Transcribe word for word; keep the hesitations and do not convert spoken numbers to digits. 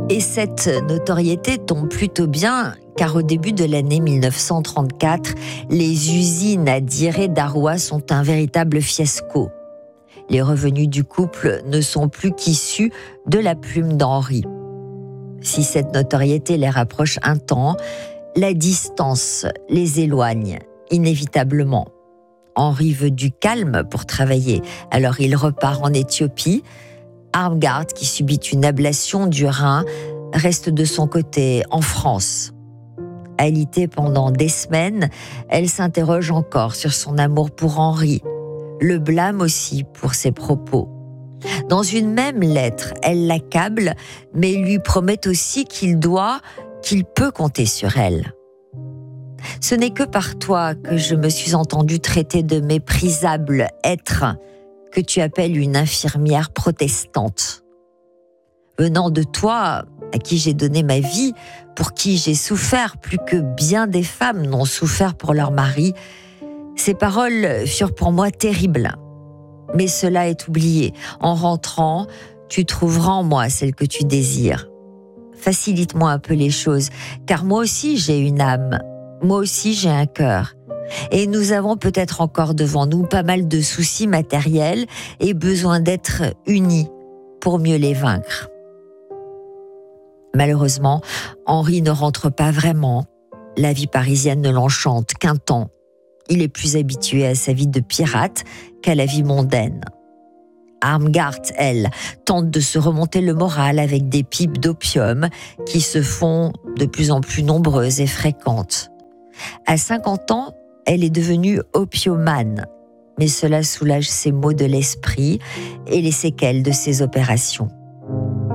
Et cette notoriété tombe plutôt bien, car au début de l'année mille neuf cent trente-quatre, les usines à dire et Darrois sont un véritable fiasco. Les revenus du couple ne sont plus qu'issus de la plume d'Henri. Si cette notoriété les rapproche un temps, la distance les éloigne inévitablement. Henri veut du calme pour travailler, alors il repart en Éthiopie. Armgard, qui subit une ablation du rein, reste de son côté en France. Alitée pendant des semaines, elle s'interroge encore sur son amour pour Henri, le blâme aussi pour ses propos. Dans une même lettre, elle l'accable, mais lui promet aussi qu'il doit, qu'il peut compter sur elle. Ce n'est que par toi que je me suis entendue traiter de méprisable être que tu appelles une infirmière protestante. Venant de toi, à qui j'ai donné ma vie, pour qui j'ai souffert plus que bien des femmes n'ont souffert pour leur mari, ces paroles furent pour moi terribles. Mais cela est oublié. En rentrant, tu trouveras en moi celle que tu désires. Facilite-moi un peu les choses, car moi aussi j'ai une âme, moi aussi j'ai un cœur. Et nous avons peut-être encore devant nous pas mal de soucis matériels et besoin d'être unis pour mieux les vaincre. Malheureusement, Henri ne rentre pas vraiment. La vie parisienne ne l'enchante qu'un temps. Il est plus habitué à sa vie de pirate qu'à la vie mondaine. Armgard, elle, tente de se remonter le moral avec des pipes d'opium qui se font de plus en plus nombreuses et fréquentes. À cinquante ans, elle est devenue opiomane, mais cela soulage ses maux de l'esprit et les séquelles de ses opérations.